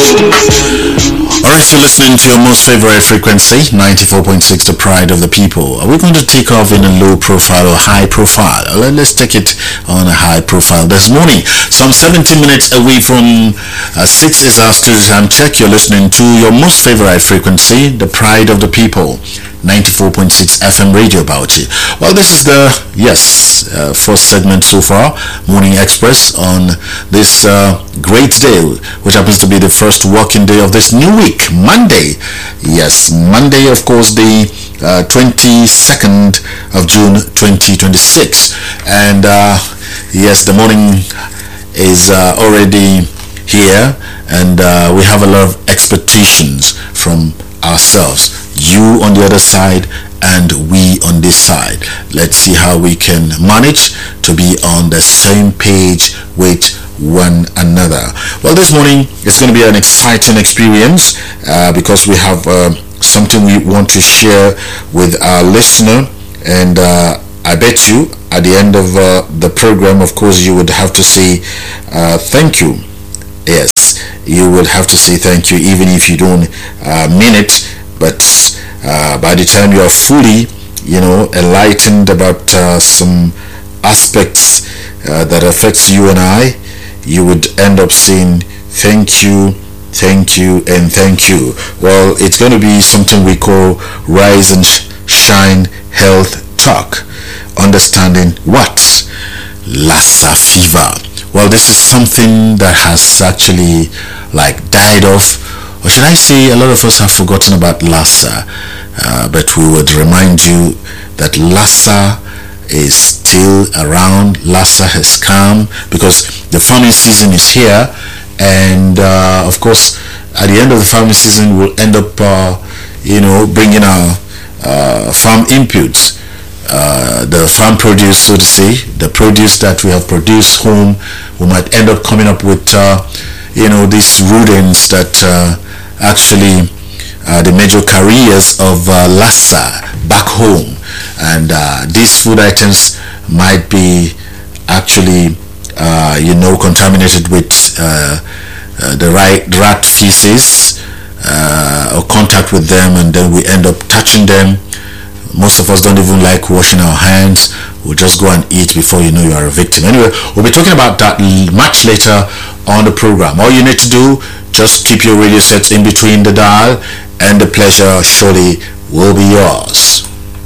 Alright, you're listening to your most favorite frequency, 94.6, the pride of the people. Are we going to take off in a low profile or high profile? Let's take it on a high profile this morning. Some 17 minutes away from 6 is our studio time check. You're listening to your most favorite frequency, the pride of the people. 94.6 FM Radio Bauchi. Well, this is the first segment so far, Morning Express, on this great day, which happens to be the first working day of this new week, Monday. Yes, Monday, of course, the 22nd of June 2026. And yes, the morning is already here, and we have a lot of expectations from ourselves, you on the other side and we on this side. Let's see how we can manage to be on the same page with one another. Well, this morning it's going to be an exciting experience because we have something we want to share with our listener, and I bet you at the end of the program, of course, you would have to say thank you. Yes, you will have to say thank you even if you don't mean it, but by the time you are fully, enlightened about some aspects that affects you and I, you would end up saying thank you, and thank you. Well, it's going to be something we call Rise and Shine Health Talk. Understanding what? Lassa fever. Well, this is something that has actually died off, or should I say a lot of us have forgotten about Lassa, but we would remind you that Lassa is still around. Lassa has come because the farming season is here, and of course at the end of the farming season we'll end up bringing our farm inputs, the farm produce, so to say, the produce that we have produced home. We might end up coming up with these rodents that actually the major carriers of Lassa back home, and these food items might be actually contaminated with the rat feces or contact with them, and then we end up touching them. Most of us don't even like washing our hands. We'll just go and eat before you know you are a victim. Anyway, we'll be talking about that much later on the program. All you need to do, just keep your radio sets in between the dial, and the pleasure surely will be yours.